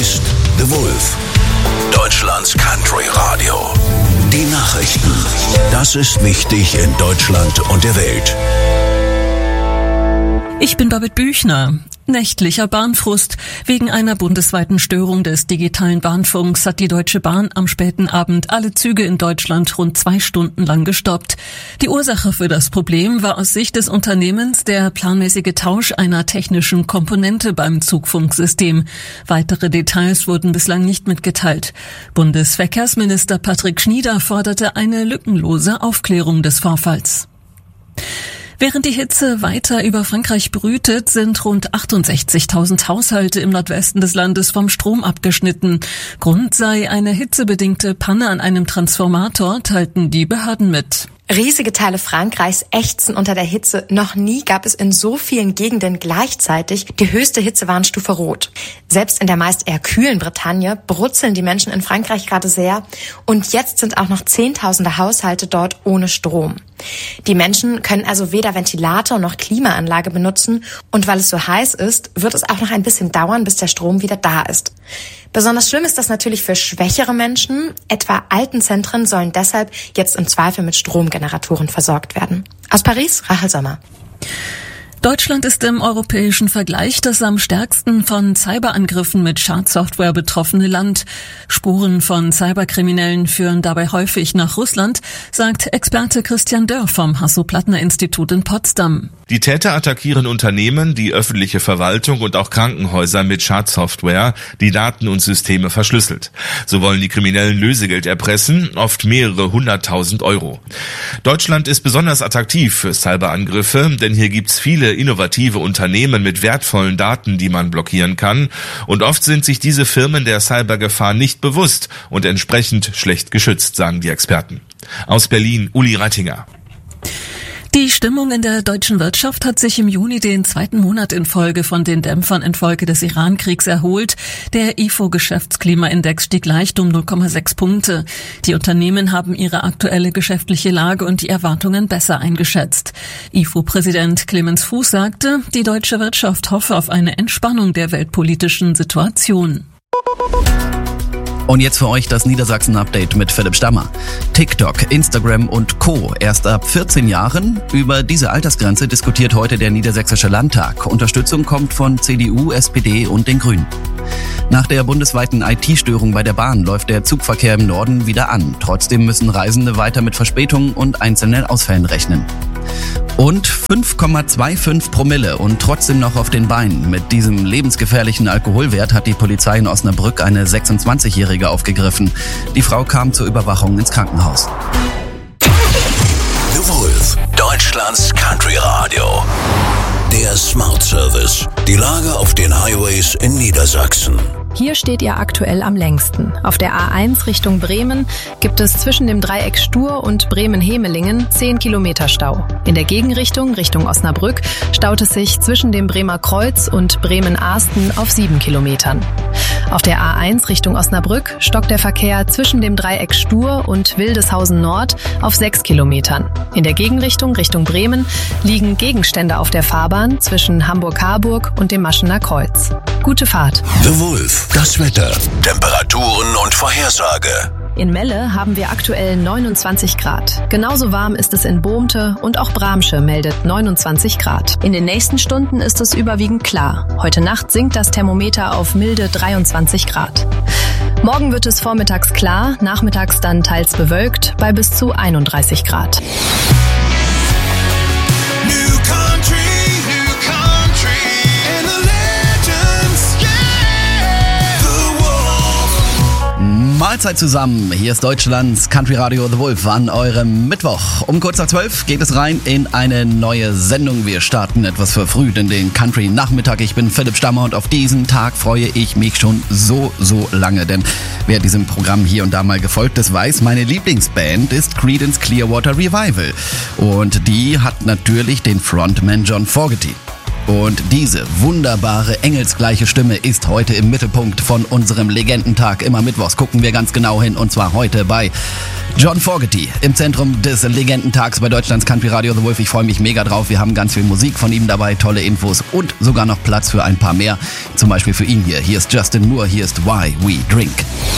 ist The Wolf, Deutschlands Country Radio. Die Nachrichten. Das ist wichtig in Deutschland und der Welt. Ich bin Babette Büchner. Nächtlicher Bahnfrust. Wegen einer bundesweiten Störung des digitalen Bahnfunks hat die Deutsche Bahn am späten Abend alle Züge in Deutschland rund 2 Stunden lang gestoppt. Die Ursache für das Problem war aus Sicht des Unternehmens der planmäßige Tausch einer technischen Komponente beim Zugfunksystem. Weitere Details wurden bislang nicht mitgeteilt. Bundesverkehrsminister Patrick Schnieder forderte eine lückenlose Aufklärung des Vorfalls. Während die Hitze weiter über Frankreich brütet, sind rund 68.000 Haushalte im Nordwesten des Landes vom Strom abgeschnitten. Grund sei eine hitzebedingte Panne an einem Transformator, teilten die Behörden mit. Riesige Teile Frankreichs ächzen unter der Hitze. Noch nie gab es in so vielen Gegenden gleichzeitig die höchste Hitzewarnstufe Rot. Selbst in der meist eher kühlen Bretagne brutzeln die Menschen in Frankreich gerade sehr. Und jetzt sind auch noch Zehntausende Haushalte dort ohne Strom. Die Menschen können also weder Ventilator noch Klimaanlage benutzen. Und weil es so heiß ist, wird es auch noch ein bisschen dauern, bis der Strom wieder da ist. Besonders schlimm ist das natürlich für schwächere Menschen. Etwa Altenzentren sollen deshalb jetzt im Zweifel mit Stromgeneratoren versorgt werden. Aus Paris, Rachel Sommer. Deutschland ist im europäischen Vergleich das am stärksten von Cyberangriffen mit Schadsoftware betroffene Land. Spuren von Cyberkriminellen führen dabei häufig nach Russland, sagt Experte Christian Dörr vom Hasso-Plattner-Institut in Potsdam. Die Täter attackieren Unternehmen, die öffentliche Verwaltung und auch Krankenhäuser mit Schadsoftware, die Daten und Systeme verschlüsselt. So wollen die Kriminellen Lösegeld erpressen, oft mehrere 100.000 Euro. Deutschland ist besonders attraktiv für Cyberangriffe, denn hier gibt's viele innovative Unternehmen mit wertvollen Daten, die man blockieren kann. Und oft sind sich diese Firmen der Cybergefahr nicht bewusst und entsprechend schlecht geschützt, sagen die Experten. Aus Berlin, Uli Reitinger. Die Stimmung in der deutschen Wirtschaft hat sich im Juni den 2. Monat in Folge von den Dämpfern infolge des Iran-Kriegs erholt. Der IFO-Geschäftsklimaindex stieg leicht um 0,6 Punkte. Die Unternehmen haben ihre aktuelle geschäftliche Lage und die Erwartungen besser eingeschätzt. IFO-Präsident Clemens Fuß sagte, die deutsche Wirtschaft hoffe auf eine Entspannung der weltpolitischen Situation. Und jetzt für euch das Niedersachsen-Update mit Philipp Stammer. TikTok, Instagram und Co. erst ab 14 Jahren. Über diese Altersgrenze diskutiert heute der Niedersächsische Landtag. Unterstützung kommt von CDU, SPD und den Grünen. Nach der bundesweiten IT-Störung bei der Bahn läuft der Zugverkehr im Norden wieder an. Trotzdem müssen Reisende weiter mit Verspätungen und einzelnen Ausfällen rechnen. Und 5,25 Promille und trotzdem noch auf den Beinen. Mit diesem lebensgefährlichen Alkoholwert hat die Polizei in Osnabrück eine 26-Jährige aufgegriffen. Die Frau kam zur Überwachung ins Krankenhaus. The Wolf, Deutschlands Country Radio. Der Smart Service. Die Lage auf den Highways in Niedersachsen. Hier steht ihr aktuell am längsten. Auf der A1 Richtung Bremen gibt es zwischen dem Dreieck Stur und Bremen-Hemelingen 10 Kilometer Stau. In der Gegenrichtung, Richtung Osnabrück, staut es sich zwischen dem Bremer Kreuz und Bremen-Ahsten auf 7 Kilometern. Auf der A1 Richtung Osnabrück stockt der Verkehr zwischen dem Dreieck Stur und Wildeshausen Nord auf 6 Kilometern. In der Gegenrichtung, Richtung Bremen, liegen Gegenstände auf der Fahrbahn zwischen Hamburg-Harburg und dem Maschener Kreuz. Gute Fahrt. The Wolf. Das Wetter, Temperaturen und Vorhersage. In Melle haben wir aktuell 29 Grad. Genauso warm ist es in Bohmte und auch Bramsche meldet 29 Grad. In den nächsten Stunden ist es überwiegend klar. Heute Nacht sinkt das Thermometer auf milde 23 Grad. Morgen wird es vormittags klar, nachmittags dann teils bewölkt bei bis zu 31 Grad. Mahlzeit zusammen, hier ist Deutschlands Country Radio The Wolf an eurem Mittwoch. Um kurz nach 12 geht es rein in eine neue Sendung. Wir starten etwas verfrüht in den Country-Nachmittag. Ich bin Philipp Stammer und auf diesen Tag freue ich mich schon so lange. Denn wer diesem Programm hier und da mal gefolgt ist, weiß, meine Lieblingsband ist Creedence Clearwater Revival. Und die hat natürlich den Frontman John Fogerty. Und diese wunderbare, engelsgleiche Stimme ist heute im Mittelpunkt von unserem Legendentag. Immer mittwochs gucken wir ganz genau hin, und zwar heute bei John Fogerty im Zentrum des Legendentags bei Deutschlands Country Radio The Wolf. Ich freue mich mega drauf. Wir haben ganz viel Musik von ihm dabei, tolle Infos und sogar noch Platz für ein paar mehr. Zum Beispiel für ihn hier. Hier ist Justin Moore, hier ist Why We Drink.